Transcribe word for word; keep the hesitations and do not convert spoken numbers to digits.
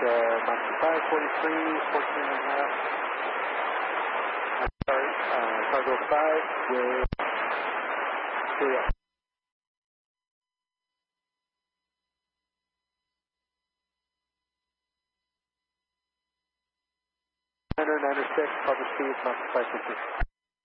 uh, Mach five forty-three, fourteen and a half. I'm sorry, uh, cargo five with three up. niner ninety-six, public speed, Mach five fifty.